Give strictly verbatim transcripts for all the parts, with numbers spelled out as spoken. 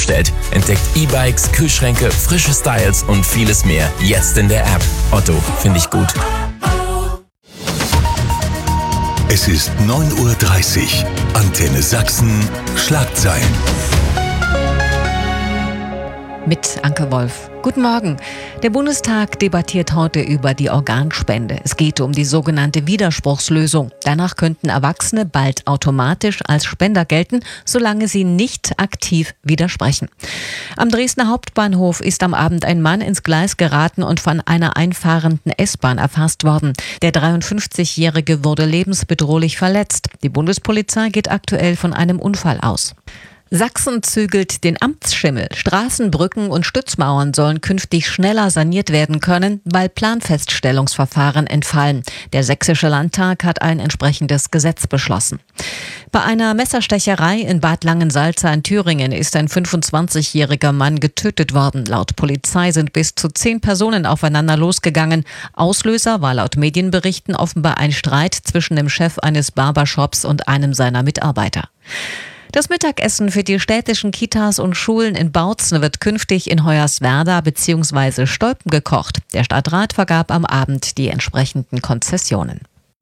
bestellt. Entdeckt E-Bikes, Kühlschränke, frische Styles und vieles mehr. Jetzt in der App. Otto, finde ich gut. Es ist neun Uhr dreißig. Antenne Sachsen. Schlagzeilen. Mit Anke Wolf. Guten Morgen. Der Bundestag debattiert heute über die Organspende. Es geht um die sogenannte Widerspruchslösung. Danach könnten Erwachsene bald automatisch als Spender gelten, solange sie nicht aktiv widersprechen. Am Dresdner Hauptbahnhof ist am Abend ein Mann ins Gleis geraten und von einer einfahrenden S-Bahn erfasst worden. Der dreiundfünfzigjährige wurde lebensbedrohlich verletzt. Die Bundespolizei geht aktuell von einem Unfall aus. Sachsen zügelt den Amtsschimmel. Straßen, Brücken und Stützmauern sollen künftig schneller saniert werden können, weil Planfeststellungsverfahren entfallen. Der Sächsische Landtag hat ein entsprechendes Gesetz beschlossen. Bei einer Messerstecherei in Bad Langensalza in Thüringen ist ein fünfundzwanzigjähriger Mann getötet worden. Laut Polizei sind bis zu zehn Personen aufeinander losgegangen. Auslöser war laut Medienberichten offenbar ein Streit zwischen dem Chef eines Barbershops und einem seiner Mitarbeiter. Das Mittagessen für die städtischen Kitas und Schulen in Bautzen wird künftig in Hoyerswerda bzw. Stolpen gekocht. Der Stadtrat vergab am Abend die entsprechenden Konzessionen.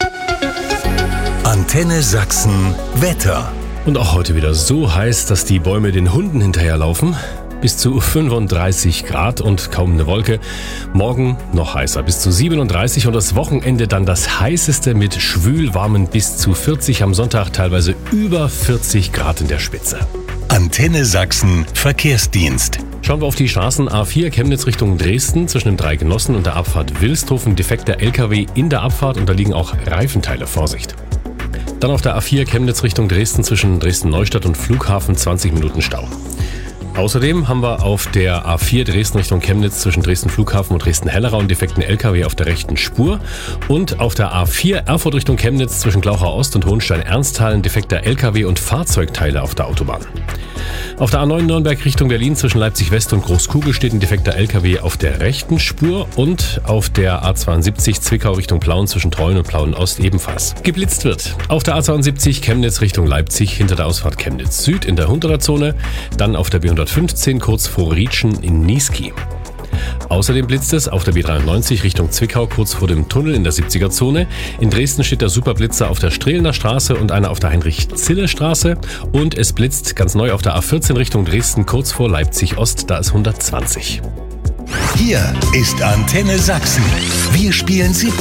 Antenne Sachsen Wetter. Und auch heute wieder so heiß, dass die Bäume den Hunden hinterherlaufen. Bis zu fünfunddreißig Grad und kaum eine Wolke. Morgen noch heißer, bis zu siebenunddreißig und das Wochenende dann das heißeste mit schwülwarmen bis zu vierzig, am Sonntag teilweise über vierzig Grad in der Spitze. Antenne Sachsen Verkehrsdienst. Schauen wir auf die Straßen. A vier Chemnitz Richtung Dresden zwischen den drei Genossen und der Abfahrt Wilsdhofen. Defekter L K W in der Abfahrt und da liegen auch Reifenteile. Vorsicht. Dann auf der A vier Chemnitz Richtung Dresden zwischen Dresden-Neustadt und Flughafen zwanzig Minuten Stau. Außerdem haben wir auf der A vier Dresden Richtung Chemnitz zwischen Dresden Flughafen und Dresden-Hellerau einen defekten L K W auf der rechten Spur. Und auf der A vier Erfurt Richtung Chemnitz zwischen Glauchau Ost und Hohenstein-Ernsthal ein defekter L K W und Fahrzeugteile auf der Autobahn. Auf der A neun Nürnberg Richtung Berlin zwischen Leipzig West und Großkugel steht ein defekter L K W auf der rechten Spur und auf der A zweiundsiebzig Zwickau Richtung Plauen zwischen Treuen und Plauen Ost ebenfalls geblitzt wird. Auf der A zweiundsiebzig Chemnitz Richtung Leipzig hinter der Ausfahrt Chemnitz Süd in der Hunderter Zone, dann auf der B hundertfünfzehn kurz vor Rietschen in Niesky. Außerdem blitzt es auf der B dreiundneunzig Richtung Zwickau kurz vor dem Tunnel in der siebziger Zone. In Dresden steht der Superblitzer auf der Strehlener Straße und einer auf der Heinrich-Zille-Straße. Und es blitzt ganz neu auf der A vierzehn Richtung Dresden kurz vor Leipzig Ost, da ist hundertzwanzig. Hier ist Antenne Sachsen. Wir spielen siebzig.